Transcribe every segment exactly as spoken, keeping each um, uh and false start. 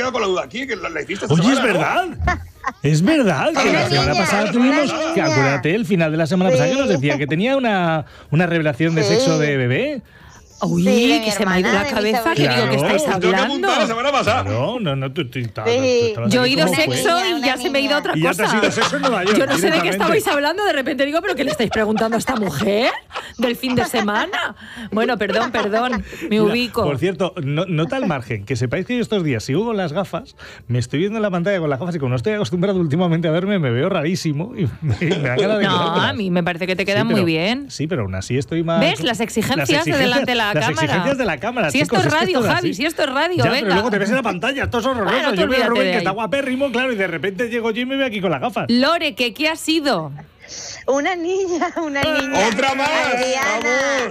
quedado con la duda aquí, que la, la hiciste esta Oye, semana, es verdad. ¿No? Es verdad que la semana niña, pasada es tuvimos, una que niña. acuérdate, el final de la semana pasada Sí. que nos decía que tenía una, una revelación de Sí. sexo de bebé. Uy, Sí, de mi que se me ha ido la hermana, de mi cabeza, que sobrina. digo que Claro. estáis Pues tengo que apuntar la hablando. semana pasada. No, no, no, tú, tú, tú, tú Sí. estabas Yo he aquí oído como fue. sexo Una y niña, ya una se me ha ido a niña. otra Y ya te cosa. has ido sexo en Nueva York. Yo no sé de qué directamente. estabais hablando, de repente digo, ¿pero qué le estáis preguntando a esta mujer? ¿Del fin de semana? Bueno, perdón, perdón, me Mira, ubico. Por cierto, no, nota al margen, que sepáis que yo estos días sigo con las gafas, me estoy viendo en la pantalla con las gafas y como no estoy acostumbrado últimamente a verme, me veo rarísimo y me, me da ganas de No, quitármelas. a mí me parece que te quedan Sí, pero- muy bien. Sí, pero aún así estoy más... ¿Ves? Las exigencias de delante de la las cámara. exigencias de la cámara, Si esto chicos, es que radio, esto Javi, así. si esto es radio, Ya, venga. pero luego te ves en la pantalla, esto es horroroso. Bueno, tú yo veo a olvídate Rubén de que ahí. está guapérrimo, claro, y de repente llego yo y me veo aquí con las gafas. Lore, ¿qué, ¿qué ha sido? Una niña, una niña. ¡Otra más! Adriana. ¡Vamos!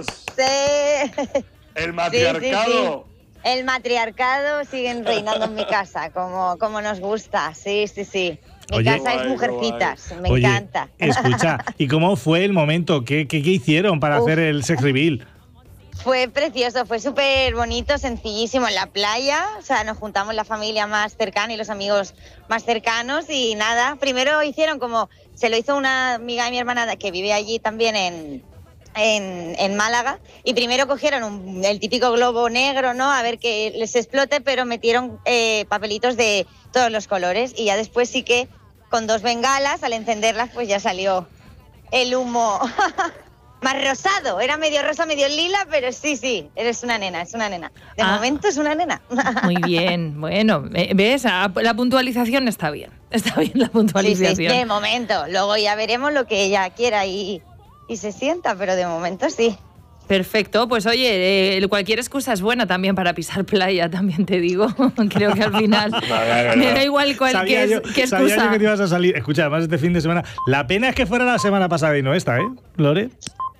Sí. El matriarcado. Sí, sí, sí. El matriarcado sigue reinando en mi casa, como, como nos gusta. Sí, sí, sí. Mi Oye. casa Guay, es qué mujercitas, me Oye, encanta. escucha, ¿y cómo fue el momento? ¿Qué, qué, qué hicieron para Uf. hacer el sex reveal? Fue precioso, fue súper bonito, sencillísimo en la playa. O sea, nos juntamos la familia más cercana y los amigos más cercanos y nada. Primero hicieron como, se lo hizo una amiga de mi hermana que vive allí también en, en, en Málaga. Y primero cogieron un- el típico globo negro, ¿no? A ver que les explote, pero metieron eh, papelitos de todos los colores. Y ya después sí que con dos bengalas, al encenderlas, pues ya salió el humo. Más rosado, era medio rosa, medio lila, pero sí, sí, eres una nena, es una nena. De Ah. momento es una nena. Muy bien, bueno, eh, ¿ves? Ah, La puntualización está bien, está bien la Sí, sí, puntualización. de momento. Luego ya veremos lo que ella quiera y, y se sienta, pero de momento sí. Perfecto, pues oye, eh, cualquier excusa es buena también para pisar playa, también te digo. Creo que al final Vale, me da igual Sabía cualquier yo, qué sabía excusa. yo que te ibas a salir. Escucha, además este fin de semana. La pena es que fuera la semana pasada y no esta, ¿eh? Lore.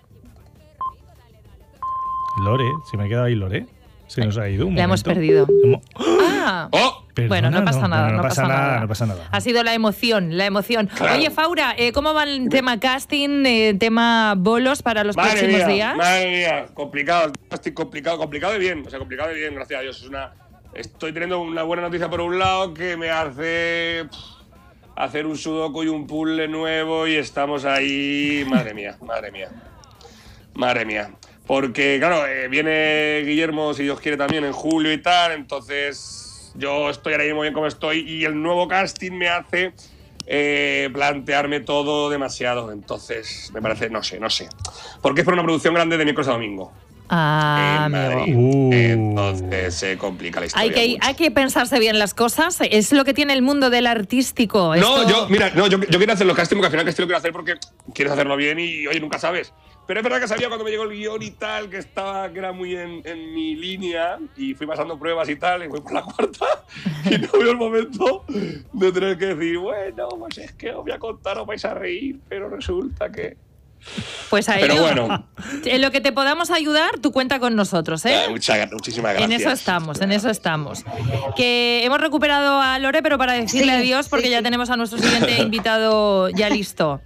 Lore, si me he quedado ahí, Lore. Se nos ha ido un La hemos momento. perdido. Hemo- Ah, ¡Oh! bueno, no Perdona, pasa nada, no, no, pasa nada, no pasa nada. Ha sido la emoción, la emoción. Claro. Oye, Faura, eh, ¿cómo va el tema casting, eh, tema bolos para los Madre próximos mía, días? madre mía, complicado, estoy complicado, complicado y bien, o sea, complicado y bien, gracias a Dios. Es una, estoy teniendo una buena noticia por un lado que me hace pff, hacer un sudoku y un puzzle nuevo y estamos ahí, madre mía, madre mía, madre mía. Porque, claro, eh, viene Guillermo, si Dios quiere, también en julio y tal, entonces yo estoy ahora mismo bien como estoy y el nuevo casting me hace eh, plantearme todo demasiado. Entonces, me parece, no sé, no sé. Porque es por una producción grande de miércoles a domingo. Ah, en amigo. Madrid. Uh. Entonces se complica la historia. Hay que, mucho. hay que pensarse bien las cosas. Es lo que tiene el mundo del artístico. No, Esto- yo, mira, no, yo, yo quiero hacer los castings porque al final que esto lo quiero hacer porque quieres hacerlo bien y, oye, nunca sabes. Pero es verdad que sabía cuando me llegó el guión y tal, que estaba, que era muy en, en mi línea y fui pasando pruebas y tal, y voy por la cuarta y no veo el momento de tener que decir, bueno, pues es que os voy a contar, os vais a reír, pero resulta que… Pues a Pero ello, bueno. en lo que te podamos ayudar, tú cuenta con nosotros, ¿eh? Eh, muchas, muchísimas gracias. En eso estamos, en eso estamos. Que hemos recuperado a Lore, pero para decirle Sí, adiós, porque sí, ya sí. tenemos a nuestro siguiente invitado ya listo.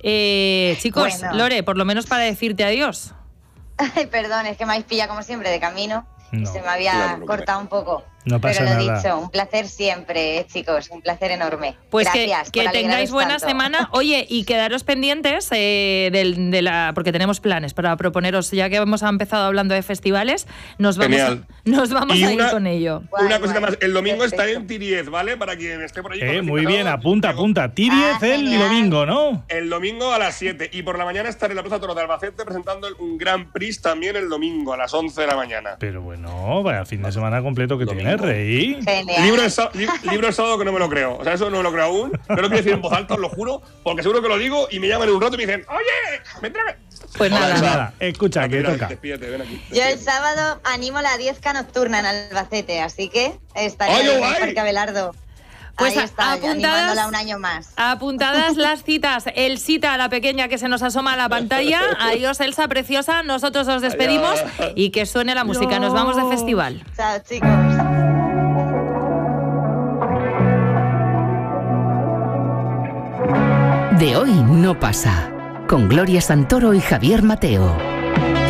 Eh, chicos, Bueno. Lore, por lo menos para decirte adiós. Ay, perdón, es que me habéis pillado como siempre de camino y No, se me había no te preocupes. cortado un poco. No pasa Pero lo nada. dicho, un placer siempre, eh, chicos, un placer enorme. Pues Gracias que, que por tengáis alegraros buena tanto. semana. Oye, y quedaros pendientes eh, del- de la, porque tenemos planes para proponeros, ya que hemos empezado hablando de festivales, nos vamos, Genial. a, nos vamos Y a ir una- con ello. Guay, Una cosita guay. más, el domingo Perfecto. estaré en Tiriez, ¿vale? Para quien esté por allí. Eh, con muy los bien, invitados. apunta, apunta. Tiriez Ah, el genial. domingo, ¿no? El domingo a las siete y por la mañana estaré en la Plaza Toro de Albacete presentando un Gran Prix también el domingo a las once de la mañana. Pero bueno, vaya fin de semana completo que Domingo. tienes, Rey. Genial. Libro de, sá- li- libro de sábado que no me lo creo. O sea, eso no me lo creo aún. No lo quiero decir en voz alta, os lo juro, porque seguro que lo digo y me llaman en un rato y me dicen, oye, me trae. Pues Hola, nada. Elsa. Nada, escucha, que Mira, toca. Despídete, ven aquí. Yo el despídete. sábado animo la diezca nocturna en Albacete, así que estaré ¡Ay, en el guay! Parque Abelardo. Pues Ahí está, apuntadas- animándola un año más. Apuntadas las citas, el cita a la pequeña que se nos asoma a la pantalla. Adiós, Elsa preciosa. Nosotros os despedimos Adiós. y que suene la música. Nos vamos de festival. Chao, chicos. De hoy no pasa, con Gloria Santoro y Javier Mateo.